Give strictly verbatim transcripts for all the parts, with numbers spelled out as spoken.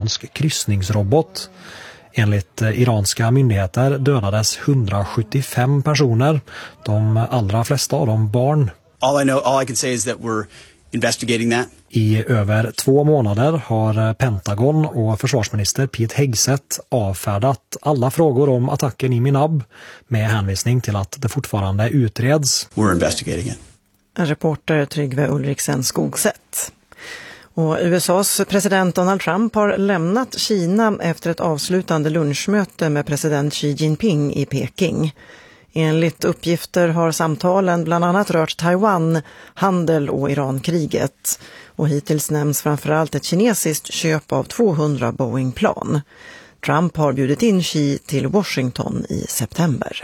iransk kryssningsrobot. Enligt iranska myndigheter dödades hundrasjuttiofem personer, de allra flesta av dem barn. All I know, all I can say is that we're investigating that. I över två månader har Pentagon och försvarsminister Pete Hegseth avfärdat alla frågor om attacken i Minab med hänvisning till att det fortfarande utreds. We're investigating it. En reporter Tryggve Ulriksen Skogsätt. Och U S A:s president Donald Trump har lämnat Kina efter ett avslutande lunchmöte med president Xi Jinping i Peking. Enligt uppgifter har samtalen bland annat rört Taiwan, handel och Irankriget. Och hittills nämns framförallt ett kinesiskt köp av tvåhundra Boeing-plan. Trump har bjudit in Xi till Washington i september.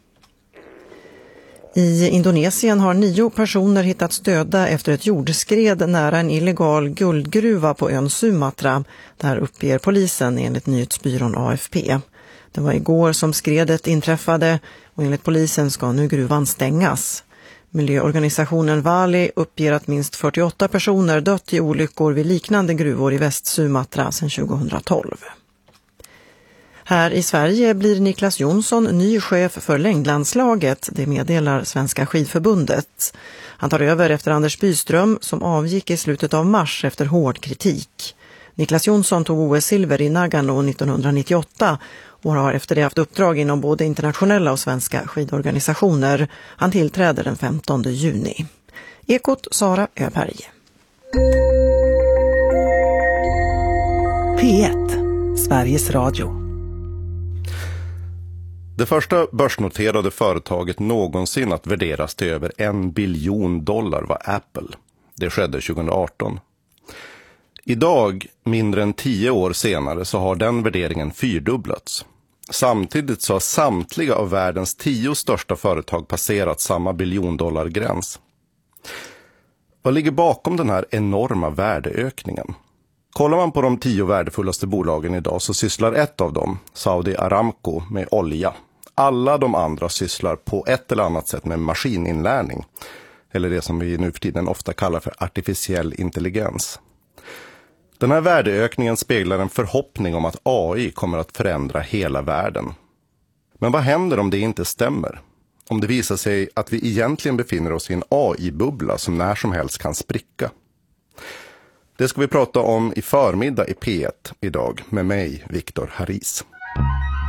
I Indonesien har nio personer hittats döda efter ett jordskred nära en illegal guldgruva på ön Sumatra. Där uppger polisen enligt nyhetsbyrån A F P. Det var igår som skredet inträffade och enligt polisen ska nu gruvan stängas. Miljöorganisationen Vali uppger att minst fyrtioåtta personer dött i olyckor vid liknande gruvor i Väst-Sumatra sedan tjugohundratolv. Här i Sverige blir Niklas Jonsson ny chef för längdlandslaget, det meddelar Svenska skidförbundet. Han tar över efter Anders Byström som avgick i slutet av mars efter hård kritik. Niklas Jonsson tog O S-silver i Nagano nittonhundranittioåtta och har efter det haft uppdrag inom både internationella och svenska skidorganisationer. Han tillträder den femtonde juni. Ekot Sara Öberg. P ett, Sveriges Radio. Det första börsnoterade företaget någonsin att värderas till över en biljon dollar var Apple. Det skedde tjugohundraarton. Idag, mindre än tio år senare, så har den värderingen fyrdubblats. Samtidigt så har samtliga av världens tio största företag passerat samma biljondollargräns. Vad ligger bakom den här enorma värdeökningen? Kollar man på de tio värdefullaste bolagen idag så sysslar ett av dem, Saudi Aramco, med olja. Alla de andra sysslar på ett eller annat sätt med maskininlärning, eller det som vi nu för tiden ofta kallar för artificiell intelligens. Den här värdeökningen speglar en förhoppning om att A I kommer att förändra hela världen. Men vad händer om det inte stämmer? Om det visar sig att vi egentligen befinner oss i en A I-bubbla som när som helst kan spricka? Det ska vi prata om i förmiddag i P ett idag med mig, Viktor Haris.